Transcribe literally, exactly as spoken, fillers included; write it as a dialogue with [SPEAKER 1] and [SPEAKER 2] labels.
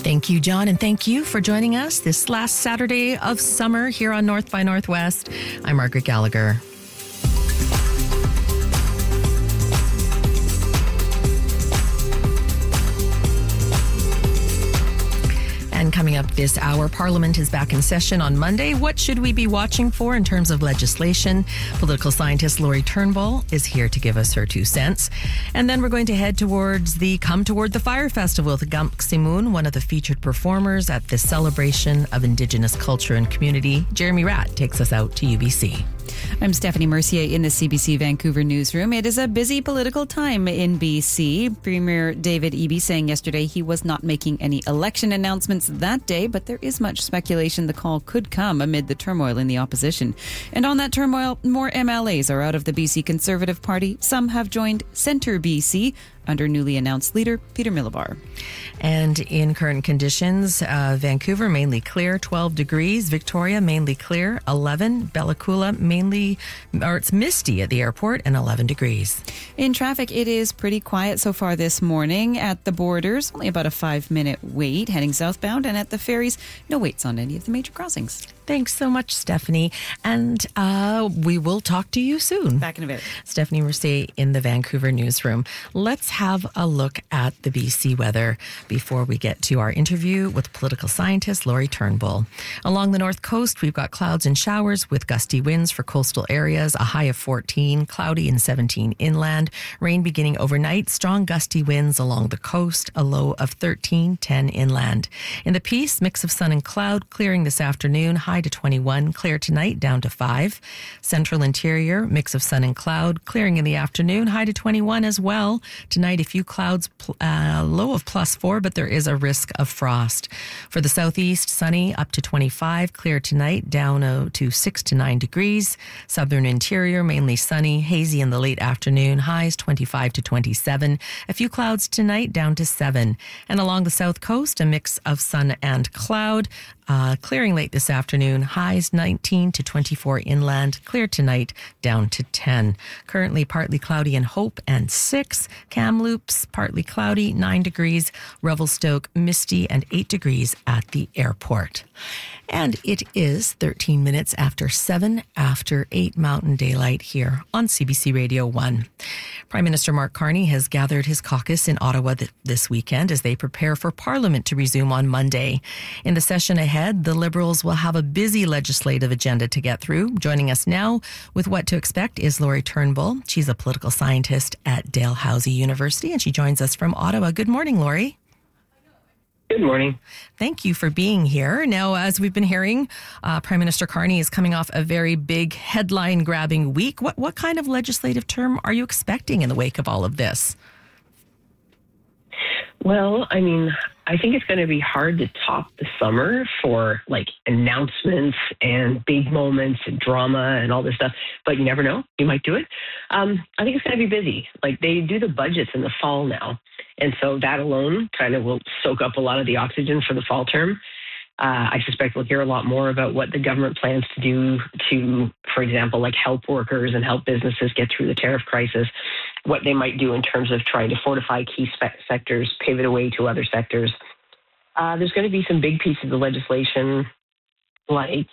[SPEAKER 1] Thank you, John, and thank you for joining us this last Saturday of summer here on North by Northwest. I'm Margaret Gallagher. And coming up this hour, Parliament is back in session on Monday. What should we be watching for in terms of legislation? Political scientist Lori Turnbull is here to give us her two cents. And then we're going to head towards the Come Toward the Fire Festival with Gamp Simoon, one of the featured performers at this celebration of Indigenous culture and community. Jeremy Ratt takes us out to U B C.
[SPEAKER 2] I'm Stephanie Mercier in the C B C Vancouver newsroom. It is a busy political time in B C. Premier David Eby saying yesterday he was not making any election announcements that day, but there is much speculation the call could come amid the turmoil in the opposition. And on that turmoil, more M L As are out of the B C Conservative Party. Some have joined Centre B C under newly announced leader Peter Milobar.
[SPEAKER 1] And in current conditions, uh, Vancouver mainly clear, twelve degrees. Victoria mainly clear, eleven. Bella Coola mainly, or it's misty at the airport, and eleven degrees.
[SPEAKER 2] In traffic, it is pretty quiet so far this morning at the borders. Only about a five-minute wait heading southbound, and at the ferries, no waits on any of the major crossings.
[SPEAKER 1] Thanks so much, Stephanie. And uh, we will talk to you soon.
[SPEAKER 2] Back in a bit.
[SPEAKER 1] Stephanie Mercier in the Vancouver newsroom. Let's have a look at the B C weather before we get to our interview with political scientist Lori Turnbull. Along the north coast, we've got clouds and showers with gusty winds for coastal areas, a high of fourteen, cloudy and seventeen inland. Rain beginning overnight, strong gusty winds along the coast, a low of thirteen, ten inland. In the Peace, mix of sun and cloud, clearing this afternoon, high to twenty-one, clear tonight, down to five. Central interior, mix of sun and cloud, clearing in the afternoon, high to twenty-one as well. Tonight, a few clouds, uh, low of plus four, but there is a risk of frost. For the southeast, sunny, up to twenty-five, clear tonight, down uh, to six to nine degrees. Southern interior, mainly sunny, hazy in the late afternoon, highs twenty-five to twenty-seven. A few clouds tonight, down to seven. And along the south coast, a mix of sun and cloud. Uh, clearing late this afternoon, highs nineteen to twenty-four inland, clear tonight, down to ten. Currently partly cloudy in Hope and six. Kamloops, partly cloudy, nine degrees. Revelstoke, misty and eight degrees at the airport. And it is thirteen minutes after seven, after eight Mountain Daylight here on C B C Radio one. Prime Minister Mark Carney has gathered his caucus in Ottawa th- this weekend as they prepare for Parliament to resume on Monday. In the session ahead, the Liberals will have a busy legislative agenda to get through. Joining us now with what to expect is Lori Turnbull. She's a political scientist at Dalhousie University, and she joins us from Ottawa. Good morning, Lori.
[SPEAKER 3] Good morning.
[SPEAKER 1] Thank you for being here. Now, as we've been hearing, uh, Prime Minister Carney is coming off a very big headline-grabbing week. What what kind of legislative term are you expecting in the wake of all of this?
[SPEAKER 3] Well, I mean, I think it's going to be hard to top the summer for like announcements and big moments and drama and all this stuff. But you never know. You might do it. Um, I think it's going to be busy. Like they do the budgets in the fall now. And so that alone kind of will soak up a lot of the oxygen for the fall term. Uh, I suspect we'll hear a lot more about what the government plans to do to, for example, like help workers and help businesses get through the tariff crisis, what they might do in terms of trying to fortify key spe- sectors, pivot away to other sectors. Uh, there's going to be some big pieces of legislation like